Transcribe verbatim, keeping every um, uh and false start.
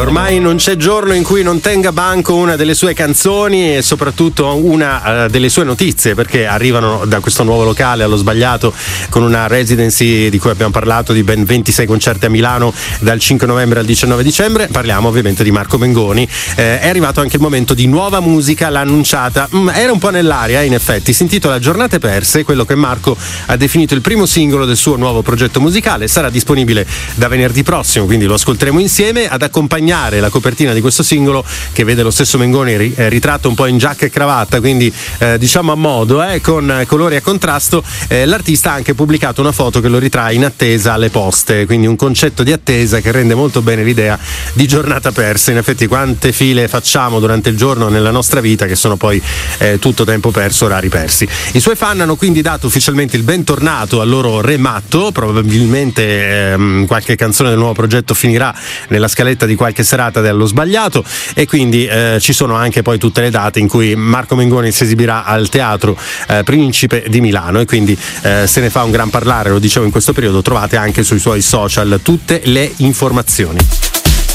ormai non c'è giorno in cui non tenga banco una delle sue canzoni e soprattutto una uh, delle sue notizie, perché arrivano da questo nuovo locale allo Sbagliato con una residency di cui abbiamo parlato, di ben ventisei concerti a Milano dal cinque novembre al diciannove dicembre. Parliamo ovviamente di Marco Mengoni. Eh, è arrivato anche il momento di nuova musica, l'ha annunciata, mm, era un po' nell'aria in effetti, si intitola Giornate perse, quello che Marco ha definito il primo singolo del suo nuovo progetto musicale. Sarà disponibile da venerdì prossimo, quindi lo ascolteremo insieme. Ad accompagnare la copertina di questo singolo, che vede lo stesso Mengoni ri- eh, ritratto un po' in giacca e cravatta, quindi eh, diciamo a modo, eh, con colori a contrasto, eh, l'artista ha anche pubblicato una foto che lo ritrae in attesa alle poste, quindi un concetto di attesa che rende molto bene l'idea di giornata persa. In effetti quante file facciamo durante il giorno nella nostra vita che sono poi eh, tutto tempo perso, orari persi. I suoi fan hanno quindi dato ufficialmente il bentornato al loro re matto. Probabilmente ehm, qualche canzone del nuovo progetto finirà nella scaletta di qualche serata dello Sbagliato, e quindi eh, ci sono anche poi tutte le date in cui Marco Mengoni si esibirà al Teatro eh, Principe di Milano, e quindi eh, se ne fa un gran parlare, lo dicevo in questo periodo. Trovate anche sui suoi social tutte le informazioni.